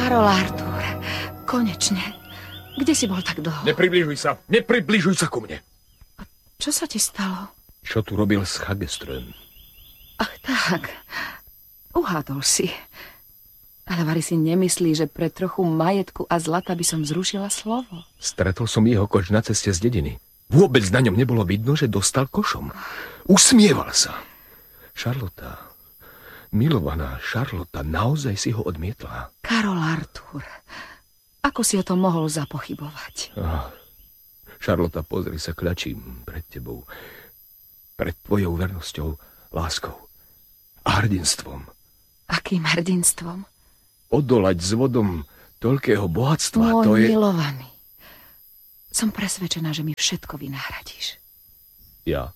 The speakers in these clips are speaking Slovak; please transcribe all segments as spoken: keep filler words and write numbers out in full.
Karol Artúr, konečne. Kde si bol tak dlho? Nepribližuj sa, nepribližuj sa ku mne. A čo sa ti stalo? Čo tu robil s Hageström? Ach tak, uhádol si. Ale vari si nemyslí, že pre trochu majetku a zlata by som zrušila slovo? Stretol som jeho koč na ceste z dediny. Vôbec na ňom nebolo vidno, že dostal košom. Usmieval sa. Šarlota, milovaná Šarlota, naozaj si ho odmietla. Karol Artúr, ako si o tom mohol zapochybovať? Ah, Šarlota, pozri sa, kľačím pred tebou. Pred tvojou vernosťou, láskou a hrdinstvom. Akým hrdinstvom? Odolať s vodom toľkého bohatstva, Môj to je... milovaný, som presvedčená, že mi všetko vynahradíš. Ja?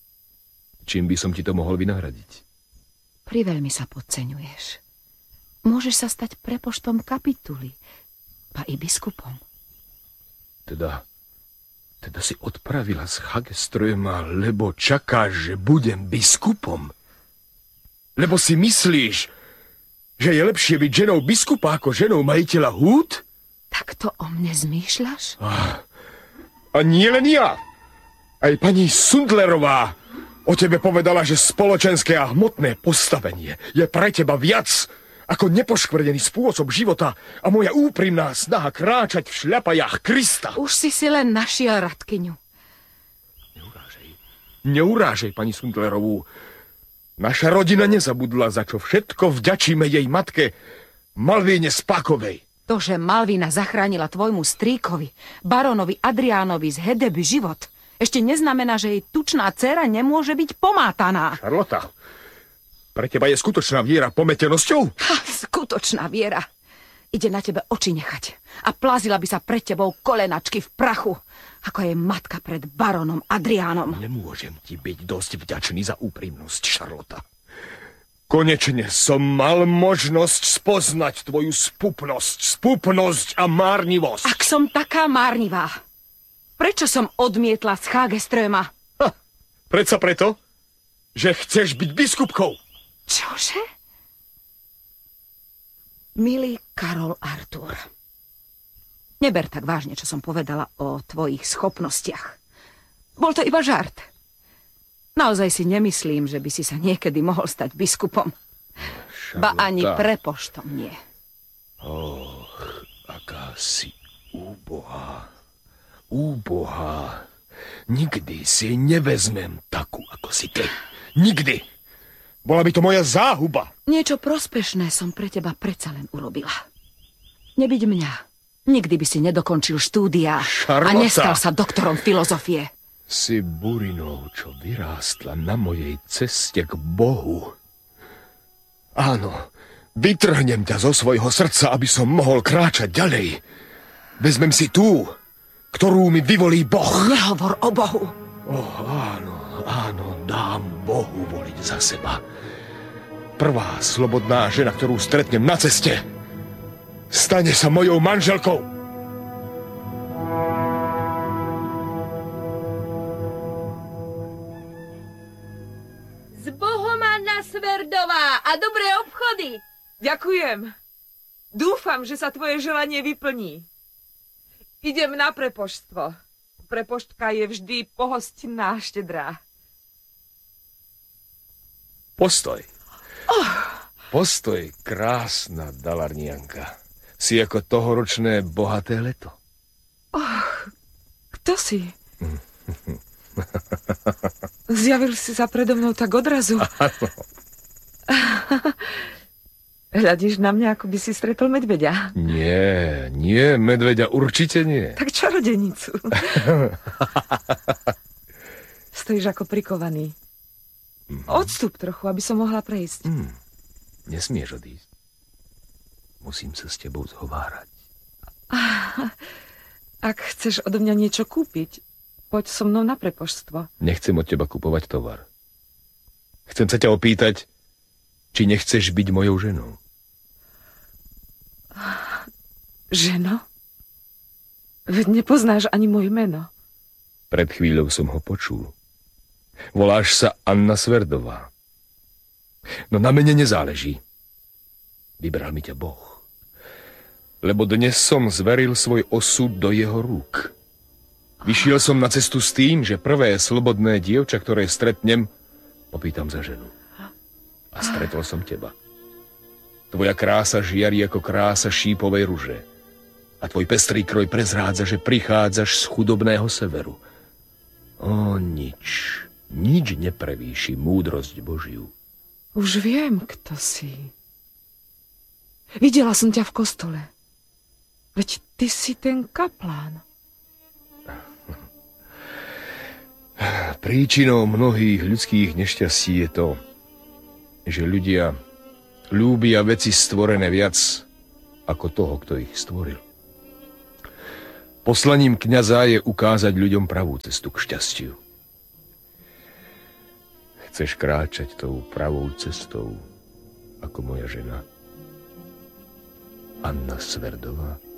Čím by som ti to mohol vynahradiť? Priveľmi sa podceňuješ. Môžeš sa stať prepoštom kapituly, pa i biskupom. Teda, teda si odpravila z Hageströma, lebo čakáš, že budem biskupom? Lebo si myslíš, že je lepšie byť ženou biskupa ako ženou majiteľa húd? Tak to o mne zmýšľaš? A, a nie len ja. Aj pani Sundlerová o tebe povedala, že spoločenské a hmotné postavenie je pre teba viac ako nepoškvrnený spôsob života a moja úprimná snaha kráčať v šľapajách Krista. Už si si len našiel Radkyňu. Neurážej. Neurážej pani Sundlerovú. Naša rodina nezabudla, za čo všetko vďačíme jej matke Malvíne Spákovej. To, že Malvína zachránila tvojmu strýkovi, barónovi Adriánovi z Hedeby život, ešte neznamená, že jej tučná dcéra nemôže byť pomátaná. Šarlota, pre teba je skutočná viera pometenosťou? Ha, skutočná viera. Ide na tebe oči nechať a plazila by sa pred tebou kolenačky v prachu, ako je matka pred barónom Adriánom. Nemôžem ti byť dosť vďačný za úprimnosť, Šarlota. Konečne som mal možnosť spoznať tvoju spupnosť, spupnosť a márnivosť. Ak som taká márnivá, prečo som odmietla z Hageströma? Ha, predsa preto, že chceš byť biskupkou. Čože? Milý Karol Artúr, neber tak vážne, čo som povedala o tvojich schopnostiach. Bol to iba žart. Naozaj si nemyslím, že by si sa niekedy mohol stať biskupom. Šarlota. Ba ani prepoštom nie. Och, aká si úbohá. Úbohá. Nikdy si nevezmem takú, ako si ty. Nikdy. Bola by to moja záhuba. Niečo prospešné som pre teba predsa len urobila. Nebyť mňa. Nikdy by si nedokončil štúdia Šarlota. A nestal sa doktorom filozofie. Si burinou, čo vyrástla na mojej ceste k Bohu. Áno, vytrhnem ťa zo svojho srdca, aby som mohol kráčať ďalej. Vezmem si tú, ktorú mi vyvolí Boh. Nehovor o Bohu. Oh, áno, áno, dám Bohu voliť za seba. Prvá slobodná žena, ktorú stretnem na ceste, stane sa mojou manželkou. Z Bohom, Anna Sverdová, a dobré obchody. Ďakujem. Dúfam, že sa tvoje želanie vyplní. Idem na prepoštstvo. Prepoštka je vždy pohostinná a štedrá. Postoj. Oh. Postoj, krásna Dalarnianka. Si ako tohoročné bohaté leto. Oh, kto si? Zjavil si sa predo mnou tak odrazu. Áno. Hľadíš na mňa, ako by si stretol medveďa. Nie, nie, medveďa určite nie. Tak čarodenicu. Stojíš ako prikovaný. Mm. Odstup trochu, aby som mohla prejsť. Mm. Nesmieš odísť. Musím sa s tebou zhovárať. Ak chceš odo mňa niečo kúpiť, poď so mnou na prepoštstvo. Nechcem od teba kupovať tovar. Chcem sa ťa opýtať, či nechceš byť mojou ženou. Ženo? Veď nepoznáš ani moje meno. Pred chvíľou som ho počul. Voláš sa Anna Sverdová. No na mene nezáleží. Vybral mi ťa Boh. lebo dnes som zveril svoj osud do jeho rúk. Vyšiel som na cestu s tým, že prvé slobodné dievča, ktoré stretnem, popýtam za ženu. A stretol som teba. Tvoja krása žiari ako krása šípovej ruže. A tvoj pestrý kroj prezrádza, že prichádzaš z chudobného severu. O, nič, nič neprevýši múdrosť Božiu. Už viem, kto si. Videla som ťa v kostole. Veď ty si ten kaplán. Príčinou mnohých ľudských nešťastí je to, že ľudia ľúbia veci stvorené viac ako toho, kto ich stvoril. Poslaním kňaza je ukázať ľuďom pravú cestu k šťastiu. Chceš kráčať tou pravou cestou, ako moja žena Anna Sverdová?